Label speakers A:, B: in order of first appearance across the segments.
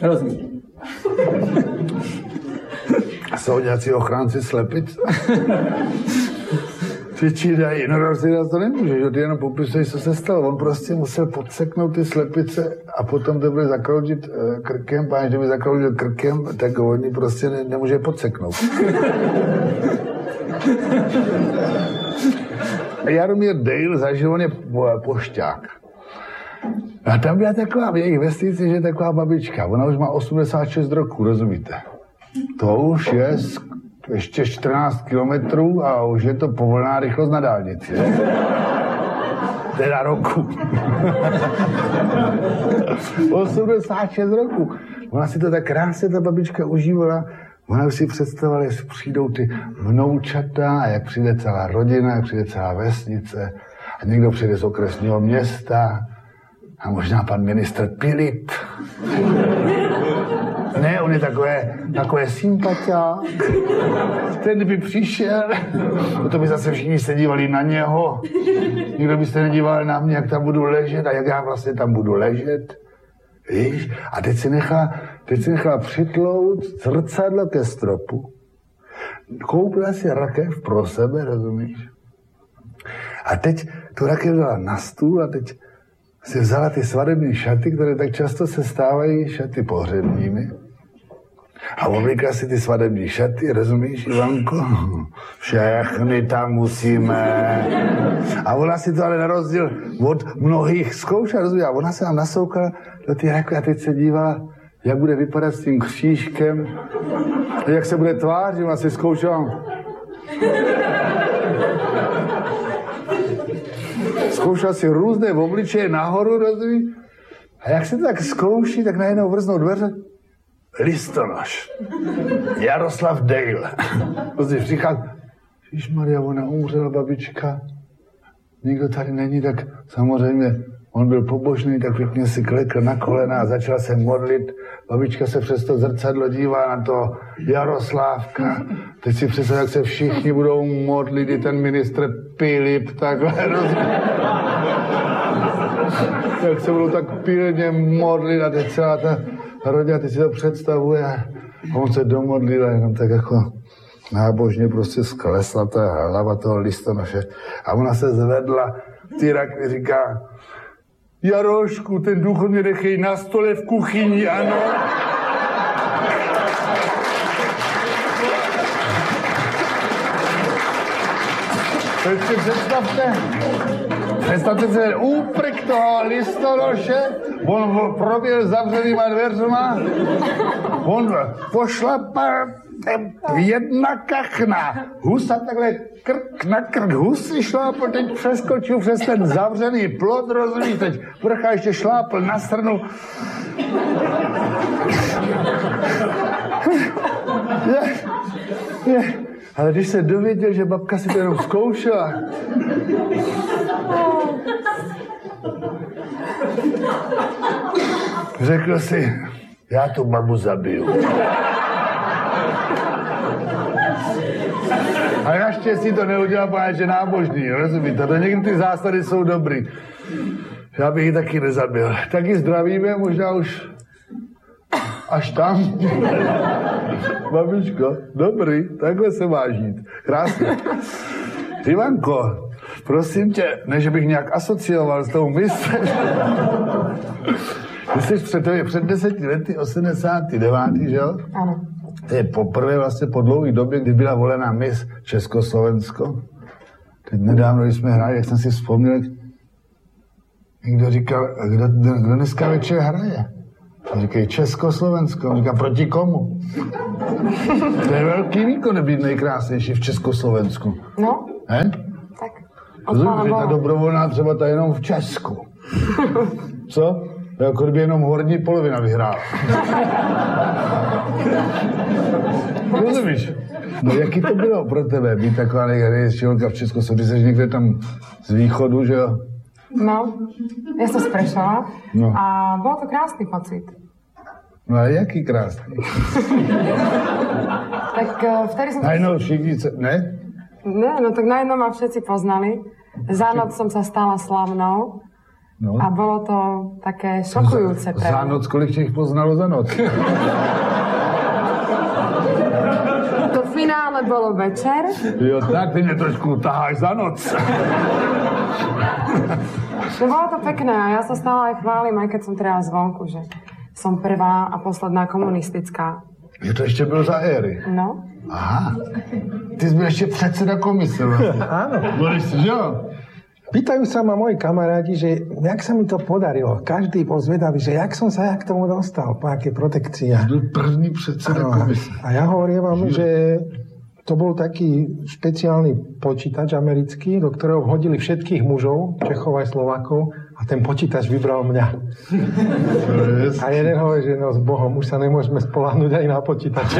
A: Rozumím.
B: Jsou nějací ochránci slepic? Přičídají, no rozdělat to nemůže, že ty jenom popisuje, co se stalo. On prostě musel podseknout ty slepice a potom to bude zakroužit krkem, a když by zakroužil krkem, tak oni prostě nemůže podseknout. Jaromír Dejl zažil, on je pošťák. A tam byla taková v jejich vesnici, že je taková babička. Ona už má 86 roků, rozumíte? To už je ještě 14 kilometrů a už je to povolená rychlost na dálnici. Teda roku. 86 roků. Ona si to tak krásně, ta babička, užívala. Ona už si představovala, jestli přijdou ty vnoučata a jak přijde celá rodina, jak přijde celá vesnice a někdo přijde z okresního města a možná pan ministr Pilip. Ne, on je takové sympatiák. Ten by přišel, to by zase všichni se dívali na něho. Nikdo by se nedíval na mě, jak tam budu ležet a jak já vlastně tam budu ležet. Víš? A teď si nechala přitlout zrcadlo ke stropu. Koupila si rakev pro sebe, rozumíš? A teď tu rakev dala na stůl a teď si vzala ty svadební šaty, které tak často se stávají šaty pohřebními. A oblíkla si ty svadební šaty, rozumíš, Ivanko? Všechny tam musíme. A ona si to ale na rozdíl od mnohých zkoušela, rozumíš? A ona se nám nasoukala do ty rakve a teď se dívala, jak bude vypadat s tím křížkem, jak se bude tvářit, ona si zkoušela. Zkoušel si různé obličeje nahoru, rozumí? A jak se to tak zkouší, tak najednou vrznou dveře. Listonoš. Jaroslav Dejl. Prostě přichází. Ježišmarja, ona umřela, babička. Nikdo tady není, tak samozřejmě on byl pobožný, tak pěkně si klekl na kolena a začal se modlit. Babička se přes to zrcadlo dívá na to Jaroslávka. Teď si představ, jak se všichni budou modlit, i ten ministr Pilip, takhle, jak se budou tak pilně modlit a teď celá ta rodina, teď si to představuje a on se domodlil a jenom tak jako nábožně prostě sklesla ta hlava toho listonoše a ona se zvedla, ty rakvy říká: Jarošku, ten důchod mě nechej na stole v kuchyni, ano. Teď si představte si úprk toho listonoše, on proběhl zavřenýma dveřma, on pošlapal jedna kachna, husa takhle krk na krk, hus si šlápl, teď přeskočil přes ten zavřený plot, rozumíš, teď vrcha ještě šlápl na stranu. Ale když se dověděl, že babka si to jenom zkoušela, řekl si, já tu babu zabiju. A naštěstí to neudělal, protože nábožný, rozumíte? To někdy ty zásady jsou dobrý. Já bych ji taky nezabil. Taky zdravíme, možná už až tam. Babičko, dobrý, takhle se máš žít. Krásně. Ivanko, prosím tě, než bych nějak asocioval s tou myslí. Ty jsi před 10 lety, 89, že jo?
C: Ano.
B: To je poprvé vlastně po dlouhé době, kdy byla volená Miss Československo. Teď nedávno, když jsme hráli, jak jsem si vzpomněl, někdo říkal, kdo dneska večer hraje? On říkají Československo. On říká, proti komu? To je velký výkon být nejkrásnější v Československu.
C: No.
B: He?
C: Tak.
B: Rozumím, ta dobrovolná třeba ta jenom v Česku. Co? Jako kdyby jenom horní polovina vyhrála. Rozumíš? No jaký to bylo pro tebe být taková nejhřejšílka v Československu? Ty jsi někde tam z východu, že jo?
C: No, ja som sprešala a bol to krásny pocit.
B: No a jaký krásný?
C: Tak vtedy som...
B: Najednou všichni, ne?
C: Ne, no tak najednou ma všetci poznali. Za noc som sa stala slavnou
B: No.
C: A bolo to také šokujúce pre mňa.
B: Za noc, kolik tě jich poznalo za noc?
C: To finále bolo večer.
B: Jo, tak ty mě trošku taháš za noc.
C: No bolo to pekné a ja sa stále aj chválim, aj keď som teraz zvonku, že som prvá a posledná komunistická.
B: Je to ještě byl za éry.
C: No.
B: Aha. Ty jsi byl ještě předseda komise vlastně.
A: Áno.
B: Budeš si, že jo?
A: Pýtajú sa ma moji kamaráti, že jak sa mi to podarilo. Každý bol zvedavý, že jak som sa k tomu dostal, po aké protekcia.
B: Byl první předseda komise.
A: A ja hovorím vám, že to bol taký špeciálny počítač americký, do ktorého vhodili všetkých mužov, Čechov aj Slovákov, a ten počítač vybral mňa. A jeden hovorí, že no s Bohom, už sa nemôžeme spoľahnúť aj na počítače.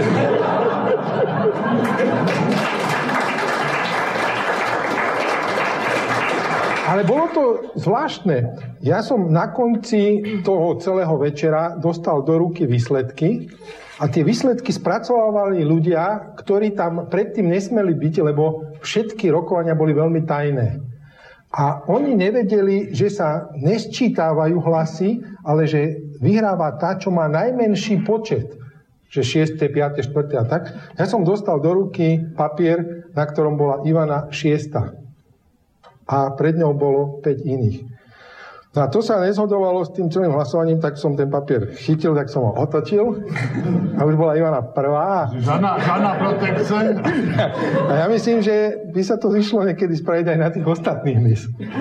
A: Ale bolo to zvláštne. Ja som na konci toho celého večera dostal do ruky výsledky a tie výsledky spracovávali ľudia, ktorí tam predtým nesmeli byť, lebo všetky rokovania boli veľmi tajné. A oni nevedeli, že sa nesčítavajú hlasy, ale že vyhráva tá, čo má najmenší počet. Že 6., 5., 4. a tak. Ja som dostal do ruky papier, na ktorom bola Ivana 6. A pred ňou bolo 5 iných. No a to sa nezhodovalo s tým celým hlasovaním, tak som ten papier chytil, tak som ho otočil a už bola Ivana prvá.
B: Žádná protekce.
A: A ja myslím, že by sa to vyšlo niekedy spraviť aj na tých ostatných mis.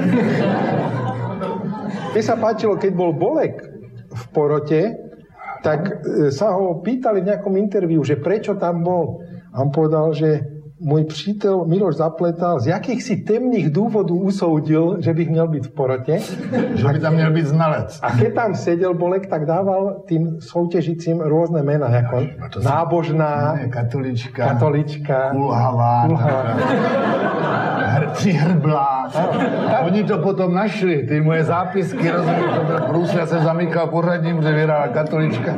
A: Mne sa páčilo, keď bol Bolek v porote, tak sa ho pýtali v nejakom interviu, že prečo tam bol. A on povedal, že môj přítel Miloš Zapletal z jakýchsi temných dôvodov usoudil, že bych měl byť v porote.
B: Že by tam měl byť znalec.
A: A keď tam sedel Bolek, tak dával tým soutěžícím rôzne mená, ako nábožná, katolička,
B: kulhavá, přihrblá. Oni to potom našli, ty moje zápisky, rozumím, to byl průs, já jsem zamykal pořadním, že vyhrála katolička.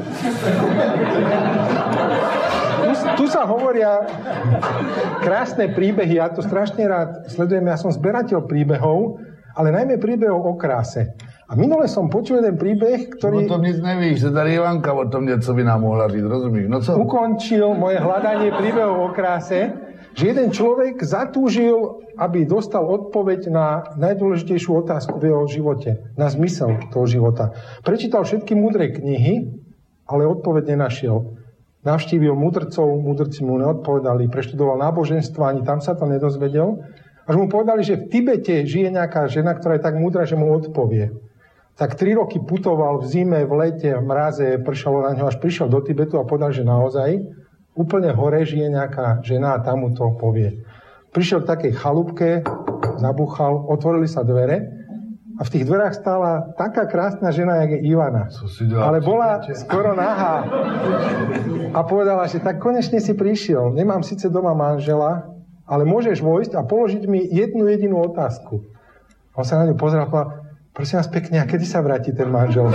A: Tu sa hovoria krásne príbehy, ja to strašne rád sledujem, ja som zberateľ príbehov, ale najmä príbehov o kráse. A minule som počul jeden príbeh, ktorý...
B: O tom nic nevíš, že tady Ivanka o tom něco by nám mohla říct, rozumíš? No co?
A: Ukončil moje hľadanie príbehov o kráse, že jeden človek zatúžil, aby dostal odpoveď na najdôležitejšiu otázku v jeho živote, na zmysel toho života. Prečítal všetky múdre knihy, ale odpoveď nenašiel. Navštívil mudrcov, mudrci mu neodpovedali, preštudoval náboženstvo, ani tam sa to nedozvedel. Až mu povedali, že v Tibete žije nejaká žena, ktorá je tak múdra, že mu odpovie. Tak 3 roky putoval v zime, v lete, v mraze, pršalo na ňo, až prišiel do Tibetu a povedal, že naozaj úplne hore žije nejaká žena a tam mu to povie. Prišiel k takej chalúbke, zabuchal, otvorili sa dvere a v tých dverách stála taká krásna žena, jak je Ivana. Ale bola skoro nahá. A povedala, že tak konečne si prišiel. Nemám síce doma manžela, ale môžeš vojsť a položiť mi jednu jedinú otázku. On sa na ňu pozrel a povedal, prosím vás pekne, a kedy sa vráti ten manžel?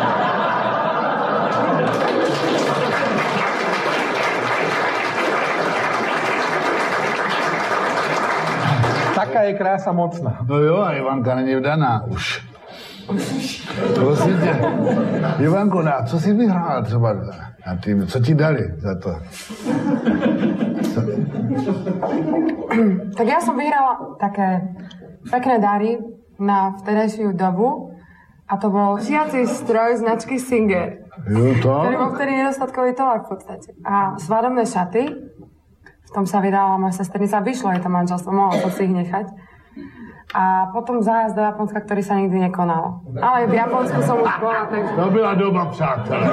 A: Taká je krása mocná.
B: No jo, a Ivanka není vdaná už. Prosím tě, Ivanko, co jsi vyhrála třeba na tým? Co ti dali za to?
C: Tak ja som vyhrala také pekné dary na vtedajšiu dobu a to bol šiaci stroj značky Singer.
B: Jo, to?
C: Ktorý bol vtedy nedostatkový tovar v podstate. A svadobné šaty, v tom sa vydala moja sesternica, vyšlo jej to manželstvo, mohla som si ich nechať. A potom zájazd do Japonska, ktorý sa nikdy nekonal. Ale v Japonsku som už bola, takže...
B: To byla doba, přátelé.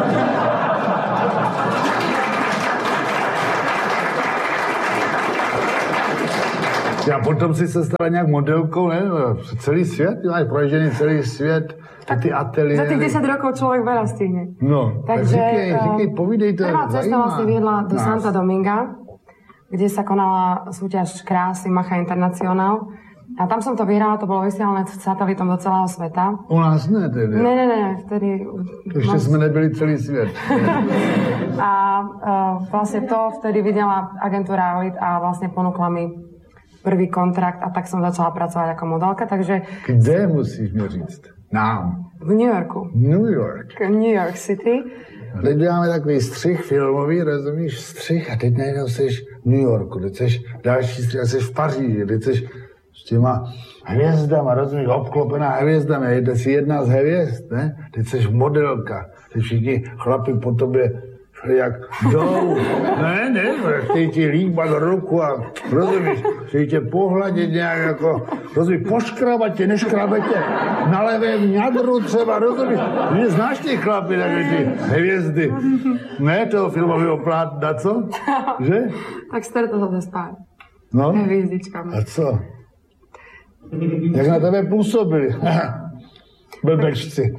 B: A potom si se stala nějak modelkou, ne? Celý svět, máš proježený celý svět, ty ateliéry.
C: Za tých 10 rokov človek veľa stihne.
B: No, takže říkej, povídej to.
C: Prvá cesta vlastne viedla do Santa Dominga, kde sa konala súťaž krásy Macha Internacional. A tam som to vyhrala, to bolo vysielané satelitom do celého sveta.
B: U nás ne, tedy?
C: Ne, vtedy...
B: Ešte sme nebyli celý svet.
C: A vlastne to vtedy videla agentúra Elite a vlastne ponúkla mi prvý kontrakt a tak som začala pracovať ako modelka, takže...
B: Kde musíš mi říct? Nám.
C: V New Yorku.
B: New York.
C: New York City.
B: A teď děláme takový střih filmový, rozumíš, střih a teď najednou seš v New Yorku, teď seš další střih a seš v Paříži, teď seš s těma hvězdama, rozumíš, obklopená hvězdami, a jde si jedna z hvězd, ne? Teď seš modelka, teď všichni chlapi po tobě jak jdou, ne, chtějí ti líbat ruku a rozumíš, chtějí tě pohladit nějak jako, rozumíš, poškrabat tě, neškrabat tě na levém ňadru třeba, rozumíš, mě znáš ty chlapy, takové ty hvězdy, ne, toho filmového plátna, co, že?
C: Tak stretol sa s pár
B: No,
C: hvězdičkami.
B: a co? Jak na tebe působili? Blbečci.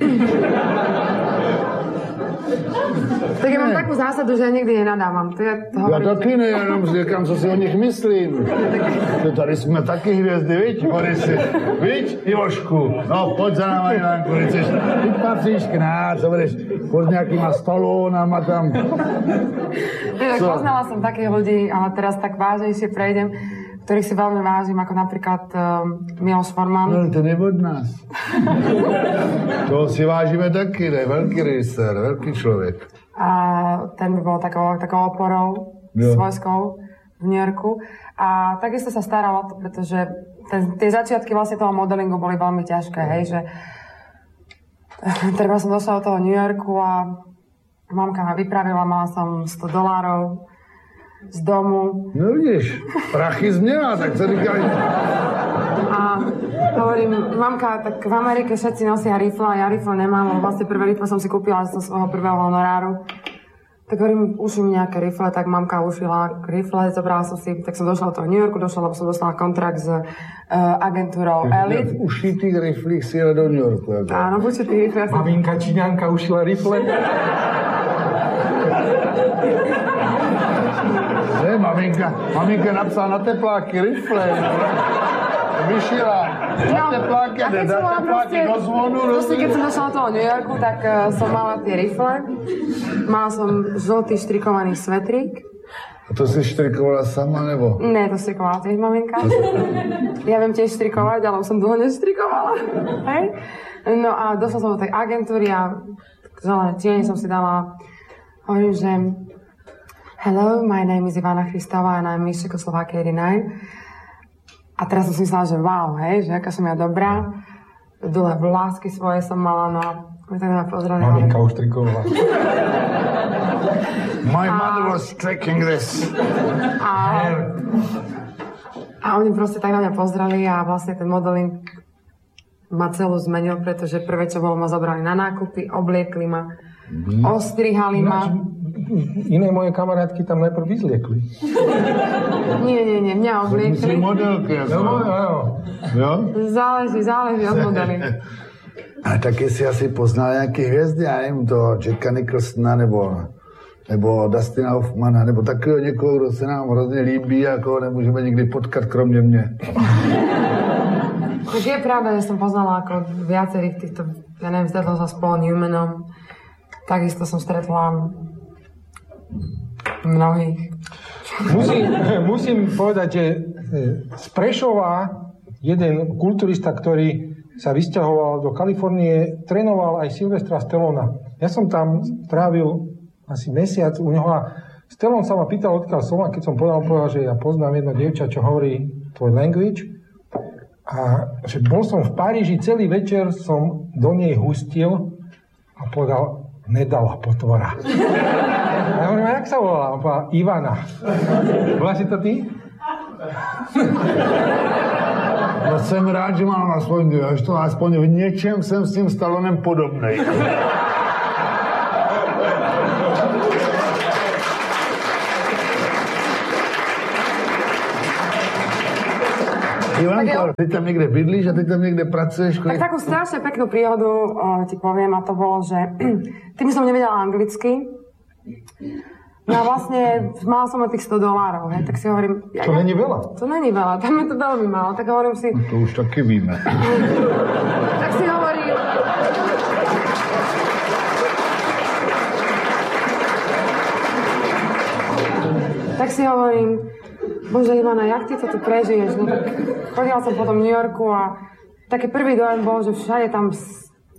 C: Tak ja mám takú zásadu, že ja nikdy nenadávam.
B: Ja taky ne, jenom říkám, co si o nich myslím. Tady jsme taky hvězdy, viď, Borisy? Viď, Ivošku? No, pojď za náma, Ivánku, ty patříš k nás, co budeš pod nějakýma stolónama tam.
C: Tak poznala som takých ľudí, ale teraz tak vážnejšie prejdem, ktorých si veľmi vážim, ako napríklad Miloš Forman.
B: No, ten je od nás. To si vážime taky, ne? Velký režisér, velký člověk.
C: A ten by bol takou oporou svojskou v New Yorku. A takisto sa staral o to, pretože tie začiatky vlastne toho modelingu boli veľmi ťažké, hej, že treba som došla do toho New Yorku a mamka ma vypravila, mala som $100 z domu.
B: No vidíš, prachy změla, tak co říkali?
C: A hovorím, mamka, tak v Amerike všetci nosia rifle a ja rifle nemám, lebo vlastne prvé rifle som si kúpila zo svojho prvého honoráru. Tak hovorím, ušli mi nejaké rifle, tak mamka ušila rifle, zobrala som si, tak som došla do toho New Yorku, lebo som dostala kontrakt s agentúrou Elite.
B: V ušitých riflích si jela do New Yorku. Jako.
C: Áno, v ušitých riflích.
A: Maminka Číňanka ušila rifle.
B: Ne, maminka napsala na tepláky rifle. Vyšila na tepláky, do zvonu.
C: Proste, keď som došla do toho New Yorku, tak som mala tie rifle. Mala som žltý štrikovaný svetrík.
B: A to si štrikovala sama, nebo?
C: Ne, to štrikovala tiež maminka. Ja viem tiež štrikovať, ale už som dlho neštrikovala. Hej? No a došla som do tej agentúry a zelené tiene som si dala. Hovorím, že hello, my name is Ivana Christová and I'm Miss Czechoslovakia 89. A teraz som si myslela, že wow, hej, že aká som ja dobrá. Dole vlásky svoje som mala, no a my tak na pozreli.
A: Maminka už trikovala.
B: My mother was tracking this.
C: A oni proste tak na mňa pozreli a vlastne ten modeling ma celú zmenil, pretože prvé, čo bolo, ma zobrali na nákupy, obliekli ma, ostrihali ma.
A: Iné moje kamarátky tam najprv vyzliekli.
C: Nie, mňa obliekli.
B: Musí modelky, jo?
C: Záleží od modely.
B: A taky si asi poznal nějaký hvězdy, já nevím, toho Jacka Nicholsona nebo Dustina Hoffmana, nebo takového někoho, kdo se nám hrozně líbí, jako nemůžeme nikdy potkat, kromě mě.
C: Tak je pravda, že som poznala ako viacerých týchto, ja neviem, stretla sa s Paul Newmanom, takisto som stretla mnohých.
A: Musím povedať, že z Prešova jeden kulturista, ktorý sa vysťahoval do Kalifornie, trénoval aj Sylvestra Stallona. Ja som tam trávil asi mesiac u neho a Stallone sa ma pýtal, odkiaľ som, a keď som povedal, že ja poznám jedno dievča, čo hovorí tvoj language. A že bol som v Paríži, celý večer som do nej hustil a povedal, nedala potvora. A ja hovorím, jak sa volá? On povedal, Ivana. Bola si to ty?
B: No jsem rád, že mám aspoň v něčem jsem s tím Stallonem podobnej. Ivanko, ty tam niekde bydlíš a ty tam niekde pracuješ?
C: Tak takú strašne peknú príhodu ti poviem a to bolo, že tým som nevedela anglicky. No a vlastne mala som tých $100, hej, tak si hovorím...
A: To není veľa.
C: To není veľa, tam je to veľmi málo, tak hovorím si...
B: To už taky víme.
C: Tak si hovorím... Tak si hovorím, bože Ivana, jak ty to tu prežiješ? No tak chodila som po tom New Yorku a taký prvý dojem bol, že všade tam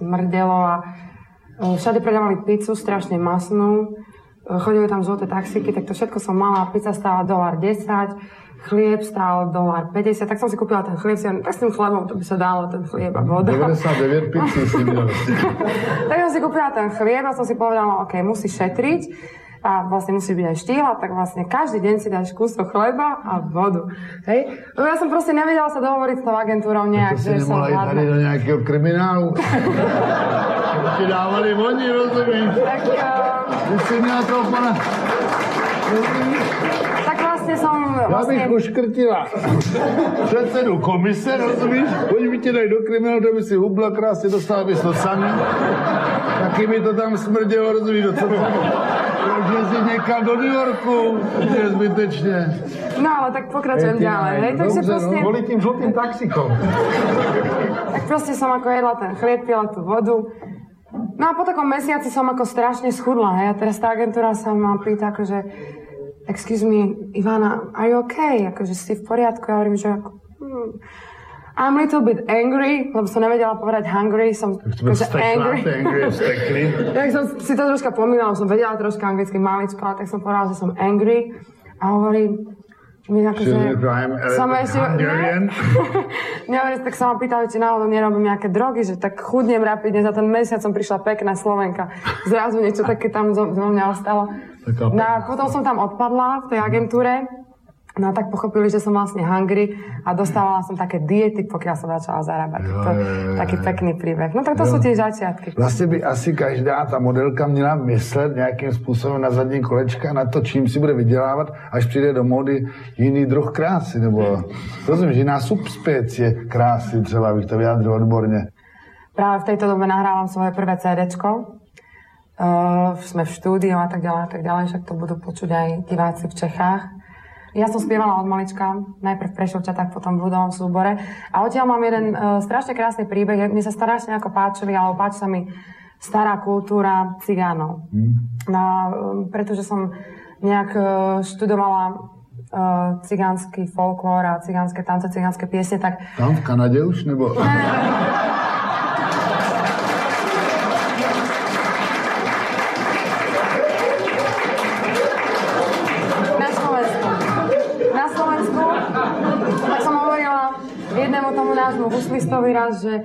C: smrdelo a všade predávali pizzu, strašne masnú. Chodili tam žlté taxíky, tak to všetko som mala. Pizza stála $1.10, chlieb stál $1.50, tak som si kúpila ten chlieb, tak s tým chlebom to by sa dalo, ten chlieb a voda.
B: 99 pizzy si minul.
C: Tak som si kúpila ten chlieb a som si povedala, OK, musí šetriť a vlastne musí byť aj štýla, tak vlastne každý deň si dáš kúsok chleba a vodu. Hej? No ja som proste nevedela sa dohovoriť s tou agentúrou nejak,
B: že som hladná. To si nemohla ísť tady do nejakého kriminálu? Ti dávali vodi, rozumíš?
C: Tak...
B: Ty si měla toho pana...
C: Tak vlastne som...
B: Ja bych uškrtila předsedu komise, rozumíš? Oni by tě dají do kriminálu, kde by si hubla krásně, dostala bys to sami. Taky by to tam smrdělo, rozumíš, do co to? Takže si někam do New Yorku, je zbytečně.
C: No ale tak pokračujem ďalej, hej? Takže proste...
A: Boli tým žltým taxikom.
C: Tak proste som ako jedla ten chlieb, pila tú vodu. No a po takom mesiaci som ako strašne schudla, hej? A teraz tá agentúra sa ma pýta, akože excuse me, Ivana, are you okay? Akože si v poriadku? Ja hovorím, že I'm a little bit angry, lebo som nevedela povedať hungry, som akože angry. Tak som si to troška pomýlala, som vedela troška anglicky maličko, ale tak som povedala, že som angry. A hovorím, mi akože... Som ešte... Tak sa ma pýtali, či náhodou nerobím nejaké drogy, že tak chudnem rapidne, za ten mesiac som prišla pekná Slovenka. Zrazu niečo také tam zo mňa ostalo. No a potom som tam odpadla v tej agentúre. No a tak pochopili, že som vlastne hungry a dostávala som také diety, pokiaľ som začala zarábať. Taký pekný príbeh. No tak to sú tie začiatky.
B: Vlastně by asi každá ta modelka měla myslet nějakým způsobem na zadní kolečka, na to, čím si bude vydělávat, až přijde do módy jiný druh krásy, nebo rozumíš, jiná subspecie krásy, třeba bych to vyjádřil odborně.
C: Práve v tejto dobe nahrávam svoje prvé CDčko. Sme v štúdiu a tak ďalej, však to budú počuť aj diváci v Čechách. Ja som spievala od malička, najprv v Prešovčatách, potom v ľudovom súbore. A odtiaľ mám jeden strašne krásny príbeh. Mne sa strašne ako páčili, alebo páči sa mi stará kultúra cigánov. No, pretože som nejak študovala cigánsky folklór a cigánske tance, cigánske piesne, tak...
B: Tam v Kanade už, nebo...
C: Jednému tomu nášmu huslistovi raz, že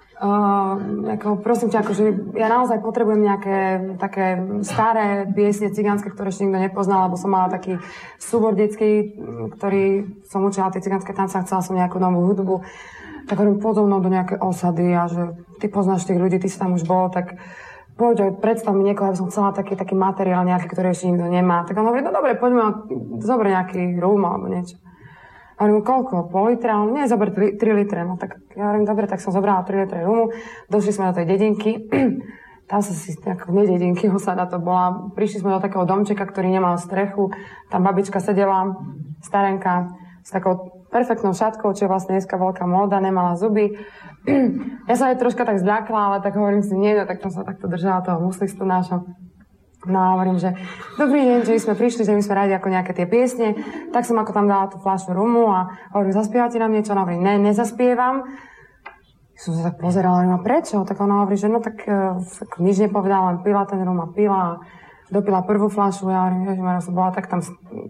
C: prosím ťa, akože ja naozaj potrebujem nejaké také staré piesne cigánske, ktoré ešte nikto nepoznal, lebo som mala taký súbor detský, ktorý som učila tie cigánske tance a chcela som nejakú novú hudbu. Tak hovorím, poď so mnou do nejaké osady a že ty poznáš tých ľudí, ty si tam už bol, tak poď, predstav mi niekoho, aby som chcela taký materiál nejaký, ktorý ešte nikto nemá. Tak on hovorí, no dobre, poďme, zober nejaký rum alebo niečo. A hovorím, koľko? Pol litra? On, nie, zober 3 litre. No tak ja hovorím, dobre, tak som zobrala 3 litre rumu. Došli sme do tej dedinky. Tam sa si, nie dedinky, osada to bola. Prišli sme do takého domčeka, ktorý nemal strechu. Tam babička sedela, starenka, s takou perfektnou šatkou, čo je vlastne dneska veľká móda, nemala zuby. Ja sa aj troška tak zľakla, ale tak hovorím si, nie, no, tak som sa takto držala toho huslistu nášho. No a hovorím, že dobrý deň, že my sme prišli, že my sme radi ako nejaké tie piesne, tak som ako tam dala tú fľašu rumu a hovorím, zaspievate nám niečo? Ona hovorí, ne, nezaspievam. Som sa tak pozerala, hovorím, a prečo? Tak ona hovorí, že no tak nič nepovedala, len pila ten rum a pila a dopila prvú fľašu. Ja hovorím, ježišmarja, som bola tak tam,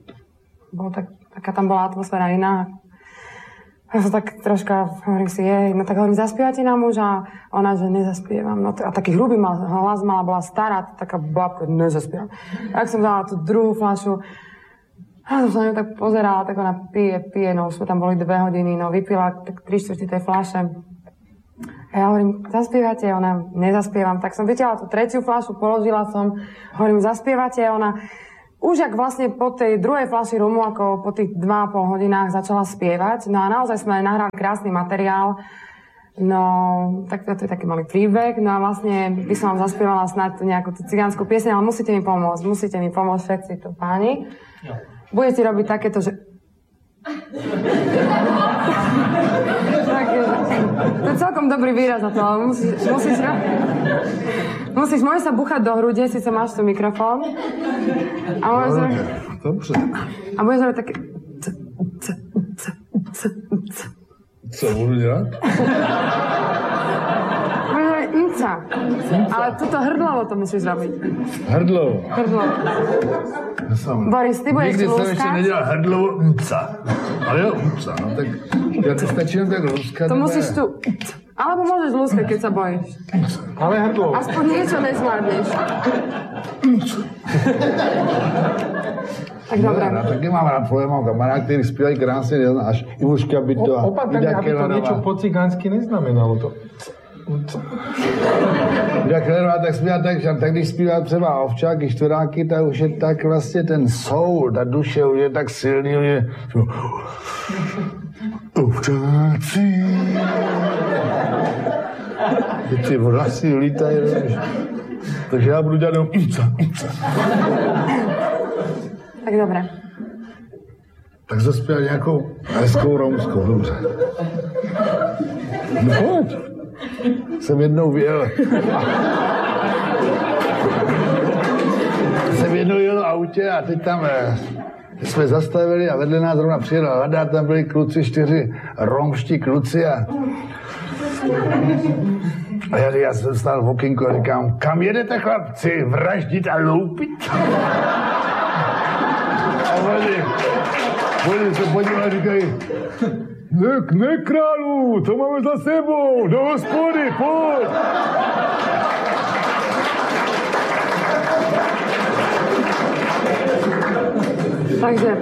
C: taká tam bola atmosféra iná. Ja som tak troška, hovorím si, no tak hovorím, zaspievate nám už? A ona, že nezaspievam. No a taký hrubý hlas mala, bola stará, taká babka, nezaspievam. Tak som dala tú druhú fľašu. A som sa na ňu tak pozerala, tak ona pije, no už sme tam boli 2 hodiny, no vypila tak 3/4 tej fľaše. A ja hovorím, zaspievate? Ona, nezaspievam. Tak som vytiahla tú 3. fľašu, položila som, hovorím, zaspievate? Ona, už jak vlastne po tej druhej fľaši rumu, ako po tých 2,5 hodinách začala spievať. No a naozaj sme nahrali krásny materiál. No, tak to je taký malý príbeh. No a vlastne by som vám zaspievala snáď nejakú tú cigánsku pieseň, ale musíte mi pomôcť všetci tu páni. Jo. Budete robiť takéto, že... To je celkom dobrý výraz na to, ale môžeš sa buchať do hrude, síce máš tu mikrofón. A môžeš robiť také... Co
B: budu dělat?
C: Môžeš robiť inca. Ale toto hrdlovo to musíš zrobiť.
B: Hrdlovo.
C: Boris, ty budeš
B: nikdy
C: lúskať?
B: jsem ještě nedělal hrdlovo Ale jo, no tak ja to stačí jen tak lúskať.
C: To musíš tu... Alebo môžeš lúskať, keď sa bojíš.
A: Ale hrdlovo.
C: Aspoň niečo nezvládneš. Tak dobré.
B: Já taky mám rád, mám kamarád, který zpívají krásně, až Ivuška Byto a
A: Opatrně, aby to niečo po cigánsky neznamenalo to.
B: Ida Kellerová tak zpívá tak když zpívá třeba Ovčáky, Štvoráky, tak už je tak vlastně ten soul, ta duše už je tak silný, už je... Ovčáci. Ty vlasy lítají, takže já budu dělat jenom
C: Tak dobré.
B: Tak zaspěl nějakou hezkou romskou, dobře. No pojď. Jsem jednou jel v autě a teď tam jsme zastavili a vedle nás zrovna přijel Lada, tam byli kluci, 4 romští kluci a já jsem stál v okýnku a říkám, kam jedete chlapci, vraždit a loupit? A oni se podívali a říkají, ne králu, to máme za sebou, do hospody, pojď.
C: Takže...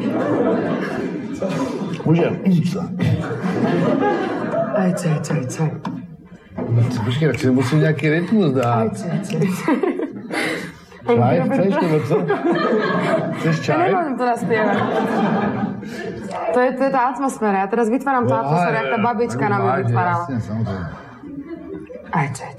B: Můžem.
C: Ajčaj.
B: Počkej, tak si musím nějaký rytmus dát. Čaj chceš, nebo co? Chceš čaj?
C: Ja nemôžem to naspievať. To je tá atmosféra. Ja teraz vytváram tú atmosféru, jak tá babička nám ju vytvárala.
B: Jasne, samozrejme.
C: Ajčaj.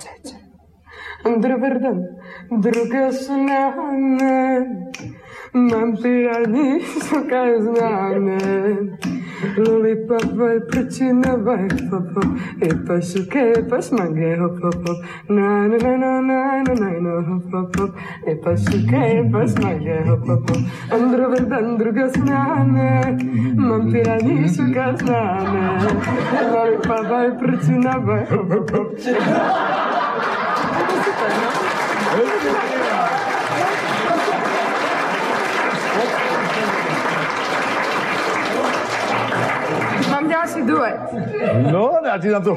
C: Druga snahne, mám piraní, suka známe. Lollipop, prčinové, popo, je pašuke, pašmage, hopopo, na, hopopo, je pašuke, pašmage, hopopo. Druga snahne, mám piraní, suka známe. Lollipop, prčinové, hopopo. Mám ďalší duet.
B: No, a ty na to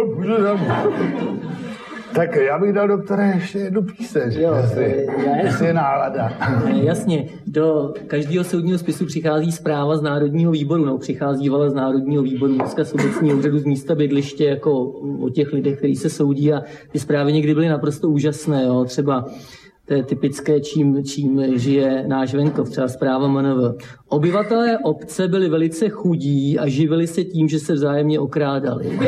B: Tak já bych dal, doktore, ještě jednu píseň, jestli je nálada.
D: Jasně, do každého soudního spisu přichází zpráva z Národního výboru, no přicházívala z Národního výboru dneska z obecního úřadu z místa bydliště, jako o těch lidech, kteří se soudí a ty zprávy někdy byly naprosto úžasné, jo, třeba to je typické, čím žije náš venkov, třeba zpráva MNV. Obyvatelé obce byli velice chudí a živili se tím, že se vzájemně okrádali.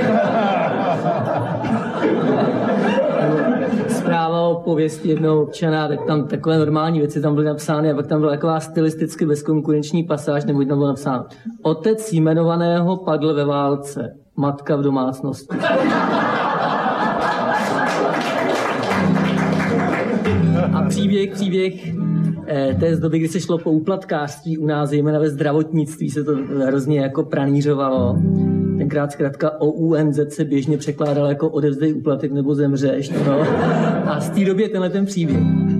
D: Zpráva o pověsti jednoho občana, tak tam takové normální věci tam byly napsány a pak tam byla taková stylisticky bezkonkurenční pasáž, nebo tam bylo napsáno. Otec jmenovaného padl ve válce, matka v domácnosti. A příběh té z doby, kdy se šlo po úplatkářství u nás, zejména ve zdravotnictví, se to hrozně jako pranířovalo. Tenkrát zkrátka OUNZ se běžně překládal jako odevzdej úplatek nebo zemřeš. No. A z té doby je tenhle ten příběh.